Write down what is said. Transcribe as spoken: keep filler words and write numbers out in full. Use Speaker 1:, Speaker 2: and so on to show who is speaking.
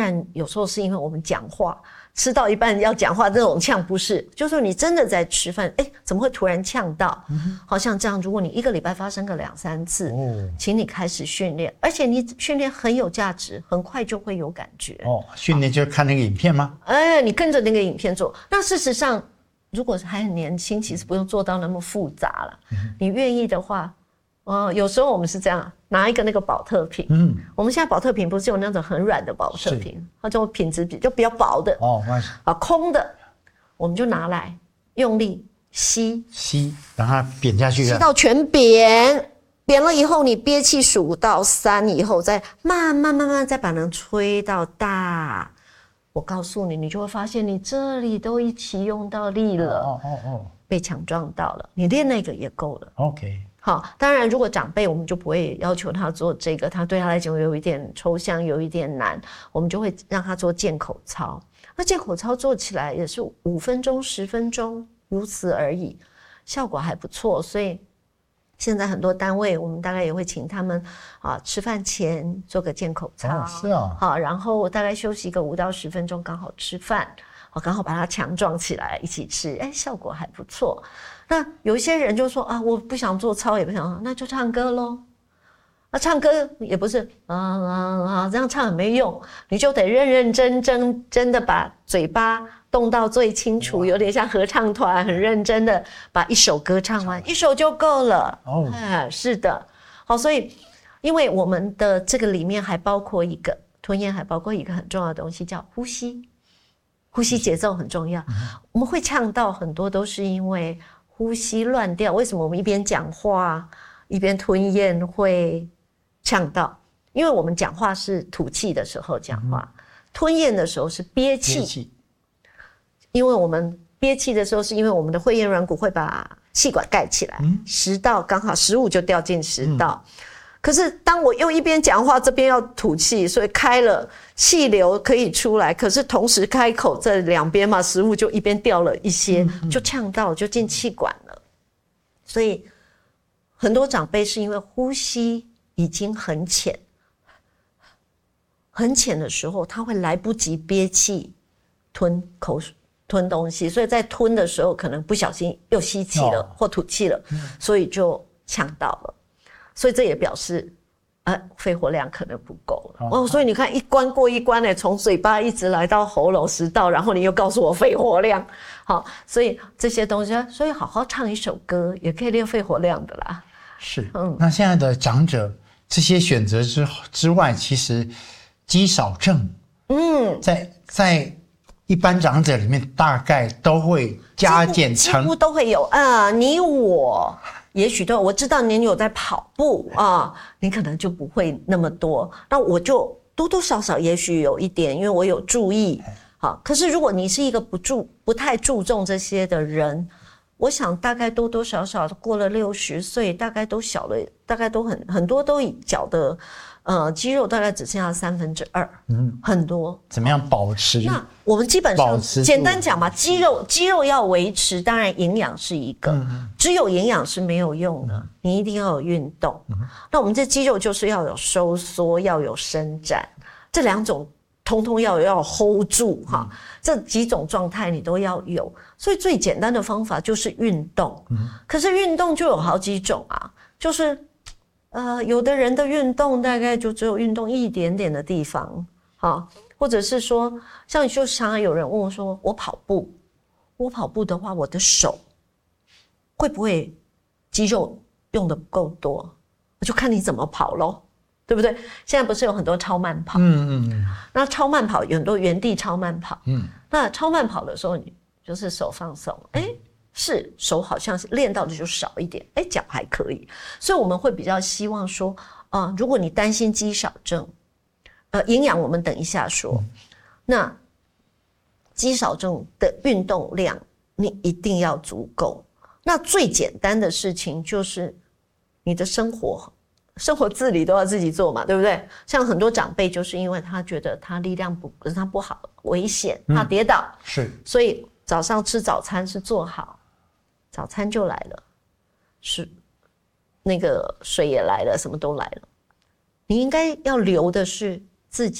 Speaker 1: 然有时候是因为我们讲话吃到一半要讲话这种呛，不是，就是说你真的在吃饭，哎，怎么会突然呛到？嗯、好像这样，如果你一个礼拜发生个两三次，哦，请你开始训练，而且你训练很有价值，很快就会有感觉。
Speaker 2: 哦，训练就是看那个影片吗？
Speaker 1: 哎，你跟着那个影片做。那事实上，如果还很年轻，其实不用做到那么复杂了。嗯、你愿意的话，呃，有时候我们是这样，拿一个那个保特瓶，嗯，我们现在保特瓶不是有那种很软的保特瓶，它就品质比就比较薄的，哦，啊，空的，我们就拿来用力吸，
Speaker 2: 吸，让它扁下去，
Speaker 1: 吸到全扁，扁了以后，你憋气数到三以后，再慢慢慢慢再把人吹到大。我告诉你，你就会发现你这里都一起用到力了，哦哦哦，被强壮到了，你练那个也够了。
Speaker 2: OK。
Speaker 1: 好，当然，如果长辈，我们就不会要求他做这个，他对他来讲有一点抽象，有一点难，我们就会让他做健口操。那健口操做起来也是五分钟、十分钟，如此而已，效果还不错。所以现在很多单位，我们大概也会请他们啊，吃饭前做个健口操，
Speaker 2: 哦、是啊，
Speaker 1: 好，然后大概休息个五到十分钟，刚好吃饭。我刚好把它强壮起来一起吃，哎，效果还不错。那有一些人就说啊，我不想做操，也不想，那就唱歌咯。那唱歌也不是啊啊啊，这样唱很没用，你就得认认真真真的把嘴巴动到最清楚，有点像合唱团，很认真的把一首歌唱完，一首就够了。哦，哎，是的，好，所以因为我们的这个里面还包括一个吞咽，还包括一个很重要的东西叫呼吸。呼吸节奏很重要，嗯、我们会呛到很多都是因为呼吸乱掉。为什么我们一边讲话一边吞咽会呛到？因为我们讲话是吐气的时候讲话，嗯、吞咽的时候是憋气。憋气。因为我们憋气的时候，是因为我们的会厌软骨会把气管盖起来，嗯、食道刚好食物就掉进食道。嗯，可是当我又一边讲话，这边要吐气，所以开了气流可以出来，可是同时开口这两边嘛，食物就一边掉了一些，就呛到，就进气管了。所以很多长辈是因为呼吸已经很浅，很浅的时候，他会来不及憋气吞口水。吞东西，所以在吞的时候可能不小心又吸气了、哦、或吐气了，所以就呛到了。所以这也表示，呃，肺活量可能不够了。哦，所以你看一关过一关呢，从嘴巴一直来到喉咙、食道，然后你又告诉我肺活量，好，所以这些东西，所以好好唱一首歌也可以练肺活量的啦。
Speaker 2: 是，嗯，那现在的长者这些选择之之外，其实肌少症，嗯，在在一般长者里面大概都会加减乘，
Speaker 1: 几乎都会有啊、呃，你我。也许都有，我知道您有在跑步啊，你可能就不会那么多。那我就多多少少也许有一点，因为我有注意。好，可是如果你是一个不注不太注重这些的人，我想大概多多少少过了六十岁，大概都小了，大概都很很多都脚的呃肌肉大概只剩下三分之二，嗯，很多。
Speaker 2: 怎么样保持？
Speaker 1: 那我们基本上简单讲嘛，肌肉肌肉要维持，当然营养是一个，嗯、只有营养是没有用的，嗯、你一定要有运动。嗯、那我们这肌肉就是要有收缩，要有伸展，这两种通通要要 hold 住哈，嗯、这几种状态你都要有。所以最简单的方法就是运动。嗯、可是运动就有好几种啊，就是。呃，有的人的运动大概就只有运动一点点的地方，好，或者是说，像就常常有人问我说，我跑步，我跑步的话，我的手会不会肌肉用的不够多？我就看你怎么跑咯，对不对？现在不是有很多超慢跑，嗯嗯，那超慢跑有很多原地超慢跑，嗯，那超慢跑的时候，你就是手放松，哎。是手好像是练到的就少一点，哎，脚还可以，所以我们会比较希望说，啊、呃，如果你担心肌少症，呃，营养我们等一下说，嗯、那肌少症的运动量你一定要足够。那最简单的事情就是你的生活生活自理都要自己做嘛，对不对？像很多长辈就是因为他觉得他力量不他不好，危险，怕跌倒，嗯、
Speaker 2: 是，
Speaker 1: 所以早上吃早餐是做好。早餐就来了，是那个水也来了，什么都来了。你应该要留的是自己